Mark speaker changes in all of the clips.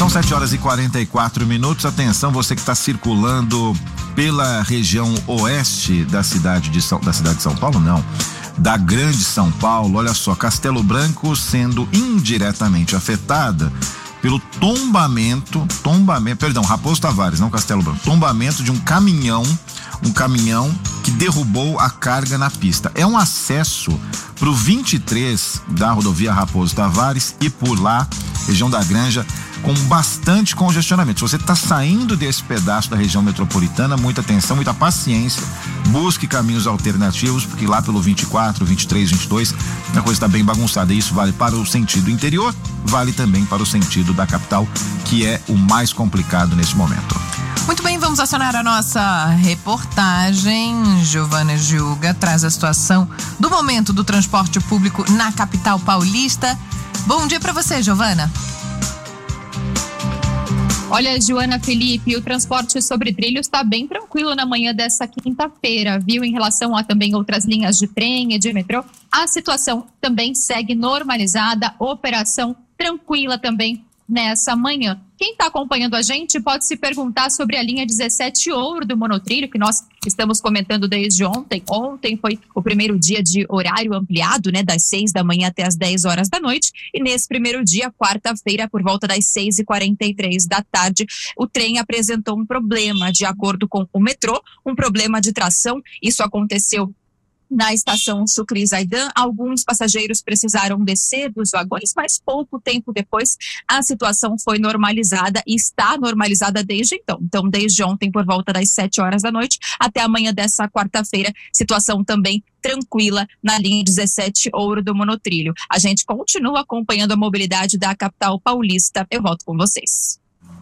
Speaker 1: São 7h44. Atenção, você que está circulando pela região oeste da cidade de São Paulo, não, da Grande São Paulo. Olha só, Castelo Branco sendo indiretamente afetada pelo Raposo Tavares, não Castelo Branco, tombamento de um caminhão que derrubou a carga na pista. É um acesso pro 23 da rodovia Raposo Tavares e por lá, região da Granja, com bastante congestionamento. Se você está saindo desse pedaço da região metropolitana, muita atenção, muita paciência, busque caminhos alternativos, porque lá pelo 24, 23, 22, a coisa está bem bagunçada. Isso vale para o sentido interior, vale também para o sentido da capital, que é o mais complicado nesse momento.
Speaker 2: Muito bem, vamos acionar a nossa reportagem. Giovana Gilga traz a situação do momento do transporte público na capital paulista. Bom dia para você, Giovana.
Speaker 3: Olha, Joana, Felipe, o transporte sobre trilhos está bem tranquilo na manhã dessa quinta-feira, viu? Em relação a também outras linhas de trem e de metrô, a situação também segue normalizada, operação tranquila também nessa manhã. Quem está acompanhando a gente pode se perguntar sobre a linha 17 Ouro do monotrilho, que nós estamos comentando desde ontem. Ontem foi o primeiro dia de horário ampliado, né, das 6 da manhã até as 10 horas da noite. E nesse primeiro dia, quarta-feira, por volta das 6h43 da tarde, o trem apresentou um problema, de acordo com o metrô, um problema de tração. Isso aconteceu na estação Sucri Zaidan. Alguns passageiros precisaram descer dos vagões, mas pouco tempo depois a situação foi normalizada e está normalizada desde então. Então, desde ontem, por volta das 7 horas da noite, até amanhã dessa quarta-feira, situação também tranquila na linha 17 Ouro do monotrilho. A gente continua acompanhando a mobilidade da capital paulista. Eu volto com vocês.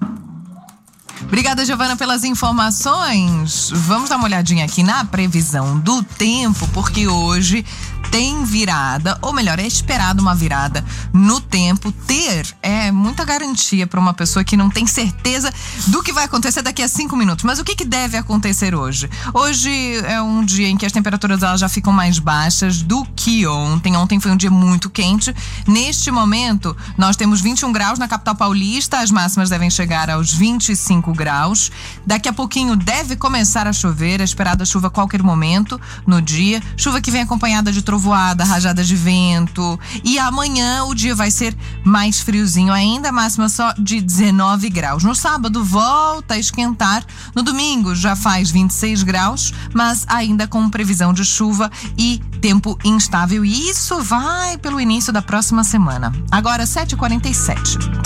Speaker 2: Obrigada, Giovana, pelas informações. Vamos dar uma olhadinha aqui na previsão do tempo, porque hoje tem virada, ou melhor, é esperado uma virada no tempo. Ter é muita garantia para uma pessoa que não tem certeza do que vai acontecer daqui a 5 minutos. Mas o que deve acontecer hoje? Hoje é um dia em que as temperaturas elas já ficam mais baixas do que ontem. Ontem foi um dia muito quente. Neste momento, nós temos 21 graus na capital paulista. As máximas devem chegar aos 25 graus. Daqui a pouquinho deve começar a chover. É esperada chuva a qualquer momento no dia. Chuva que vem acompanhada de trovoada, rajadas de vento. E amanhã o dia vai ser mais friozinho ainda, máxima só de 19 graus. No sábado volta a esquentar. No domingo já faz 26 graus, mas ainda com previsão de chuva e tempo instável. E isso vai pelo início da próxima semana. Agora 7h47.